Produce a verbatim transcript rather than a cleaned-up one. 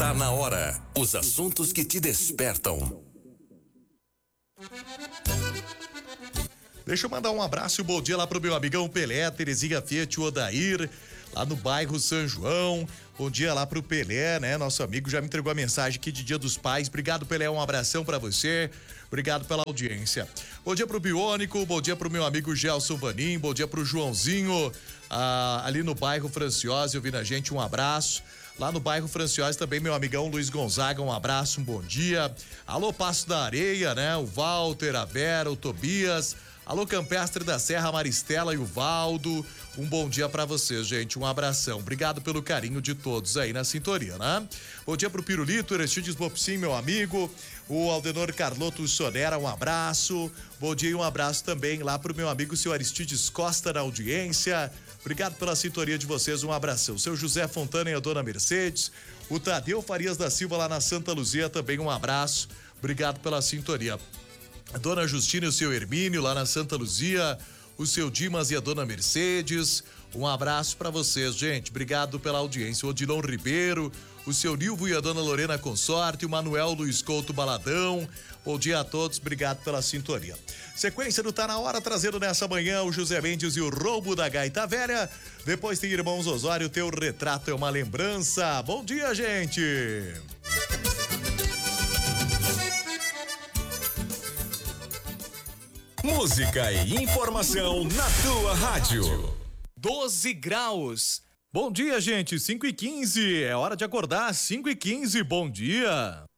Tá na hora. Os assuntos que te despertam. Deixa eu mandar um abraço e um bom dia lá pro meu amigão Pelé, Terezinha Fiat, o Odair, lá no bairro São João. Bom dia lá pro Pelé, né? Nosso amigo já me entregou a mensagem aqui de Dia dos Pais. Obrigado, Pelé, um abração pra você. Obrigado pela audiência. Bom dia pro Biônico, bom dia pro meu amigo Gelson Vanim, bom dia pro Joãozinho, ah, ali no bairro Franciose, ouvindo a gente, um abraço. Lá no bairro Franciose também meu amigão Luiz Gonzaga, um abraço, um bom dia. Alô, Passo da Areia, né? O Walter, a Vera, o Tobias. Alô, Campestre da Serra, Maristela e o Valdo. Um bom dia pra vocês, gente. Um abração. Obrigado pelo carinho de todos aí na sintonia, né? Bom dia pro Pirulito, Aristides Bopsim, meu amigo. O Aldenor Carloto Sonera, um abraço. Bom dia e um abraço também lá pro meu amigo, seu Aristides Costa, na audiência. Obrigado pela sintonia de vocês, um abração. Seu José Fontana e a dona Mercedes. O Tadeu Farias da Silva lá na Santa Luzia, também um abraço. Obrigado pela sintonia. A dona Justina e o seu Hermínio lá na Santa Luzia, o seu Dimas e a dona Mercedes, um abraço pra vocês, gente, obrigado pela audiência. O Odilon Ribeiro, o seu Nilvo e a dona Lorena Consorte, o Manuel Luiz Couto Baladão, bom dia a todos, obrigado pela sintonia. Sequência do Tá Na Hora, trazendo nessa manhã o José Mendes e o Roubo da Gaita Velha, depois tem Irmãos Osório, teu retrato é uma lembrança. Bom dia, gente! Música e informação na tua rádio. doze graus. Bom dia, gente. cinco e quinze. É hora de acordar. cinco e quinze. Bom dia.